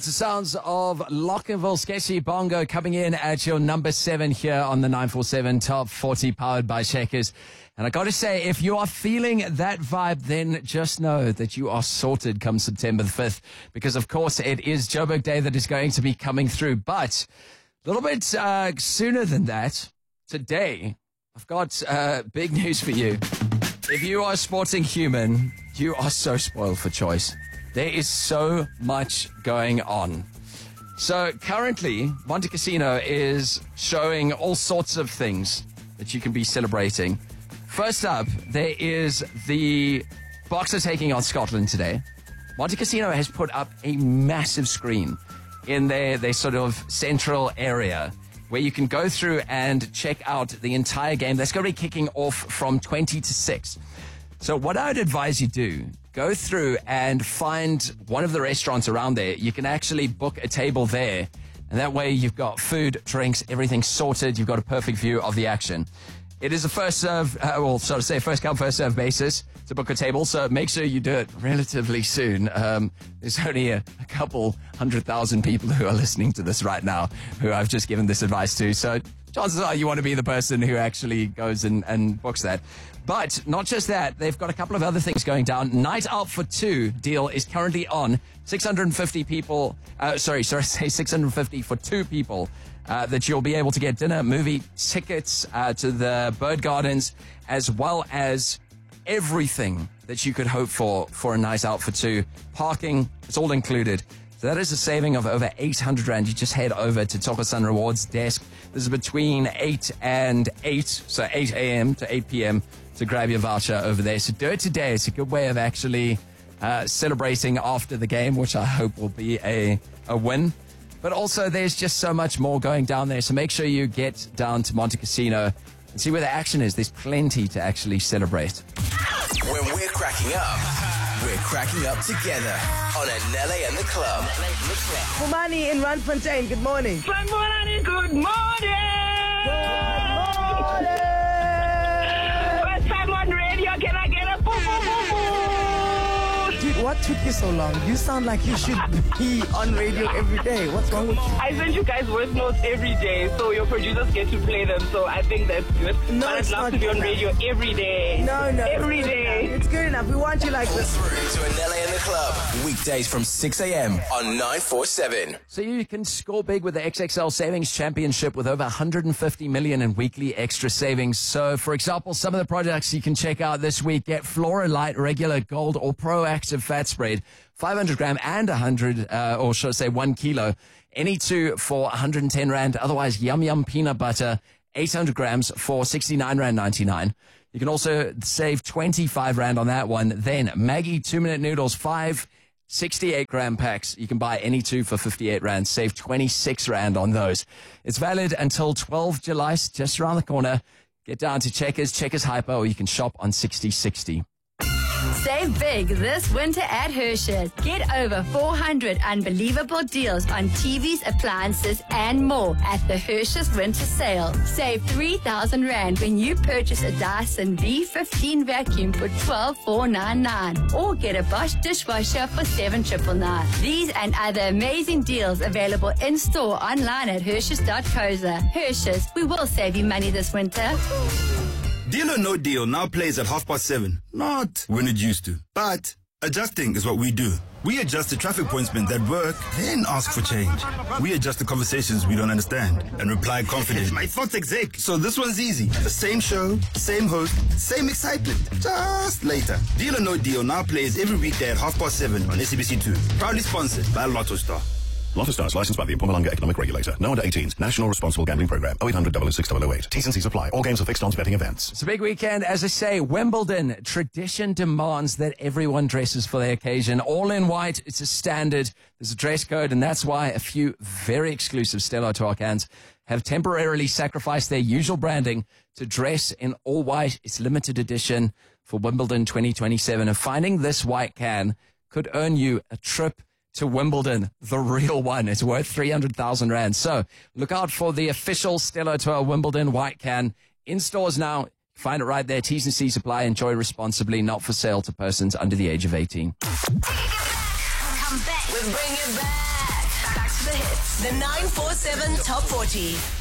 the sounds of Lockerville Sketchy Bongo coming in at your number 7 here on the 947 Top 40 powered by Checkers. And I got to say, if you are feeling that vibe, then just know that you are sorted come September the 5th, because of course it is Joburg Day that is going to be coming through. But a little bit sooner than that, today, I've got big news for you. If you are a sporting human, you are so spoiled for choice. There is so much going on. So currently, Monte Casino is showing all sorts of things that you can be celebrating. First up, there is the Boxers taking on Scotland today. Monte Casino has put up a massive screen in their sort of central area where you can go through and check out the entire game. That's going to be kicking off from 20 to 6. So what I'd advise you do, go through and find one of the restaurants around there. You can actually book a table there. And that way you've got food, drinks, everything sorted. You've got a perfect view of the action. It is a first serve, first come, first serve basis to book a table. So make sure you do it relatively soon. There's only a couple 100,000 people who are listening to this right now who I've just given this advice to. So chances are you want to be the person who actually goes and books that. But not just that, they've got a couple of other things going down. Night Out for Two deal is currently on. 650 people, 650 for 2 people. That you'll be able to get dinner, movie tickets to the Bird Gardens, as well as everything that you could hope for a night out for 2. Parking, it's all included. So that is a saving of over 800 Rand. You just head over to Tokosan Rewards desk. This is between 8 and 8, so 8 a.m. to 8 p.m. to grab your voucher over there. So do it today. It's a good way of actually celebrating after the game, which I hope will be a win. But also, there's just so much more going down there. So make sure you get down to Monte Casino and see where the action is. There's plenty to actually celebrate. When we're cracking up together on Anele and the Club. Fumani in Randfontein, good morning. Good morning. Good morning. First time on radio, can I get a boo boo boo boo? Dude, what took you so long? You sound like you should be on radio every day. What's wrong with you? I send you guys voice notes every day, so your producers get to play them, so I think that's good. No, but it's I'd love not to be on good radio every day. No, Every day. It's good enough. We want you like this. Through to Anele and the Club. Weekdays from 6 a.m. on 947. So you can score big with the XXL Savings Championship with over 150 million in weekly extra savings. So, for example, some of the products you can check out this week: get Flora Light Regular Gold or Proactive Fat Spread, 500 gram and 1 kilo. Any 2 for 110 Rand. Otherwise, Yum Yum Peanut Butter, 800 grams for 69 Rand 99. You can also save 25 Rand on that one. Then Maggie 2-minute noodles, 5 68-gram packs. You can buy any 2 for 58 Rand. Save 26 Rand on those. It's valid until 12 July, just around the corner. Get down to Checkers Hyper, or you can shop on 6060. Save big this winter at Hershey's. Get over 400 unbelievable deals on TVs, appliances, and more at the Hershey's Winter Sale. Save 3,000 Rand when you purchase a Dyson V15 vacuum for 12,499, or get a Bosch dishwasher for 7,999. These and other amazing deals available in store, online at Hershey's.coza. Hershey's, we will save you money this winter. Deal or No Deal now plays at 7:30. Not when it used to. But adjusting is what we do. We adjust the traffic points that work, then ask for change. We adjust the conversations we don't understand and reply confident. My thoughts exec. So this one's easy. The same show, same host, same excitement. Just later. Deal or No Deal now plays every weekday at 7:30 on SABC2. Proudly sponsored by Lotto Star. Lotto Star is licensed by the Mpumalanga Economic Regulator. No under 18s. National Responsible Gambling Program. 0800 006 008. T's and C's apply. All games are fixed odds betting events. It's a big weekend. As I say, Wimbledon. Tradition demands that everyone dresses for the occasion. All in white. It's a standard. There's a dress code, and that's why a few very exclusive Stella Artois cans have temporarily sacrificed their usual branding to dress in all white. It's limited edition for Wimbledon 2027. And finding this white can could earn you a trip to Wimbledon, the real one. It's worth 300,000 Rand. So look out for the official Stella Artois Wimbledon white can in stores now. Find it right there. T's and C's apply. Enjoy responsibly. Not for sale to persons under the age of 18. Come back. Let's bring it back. The 947 Top 40.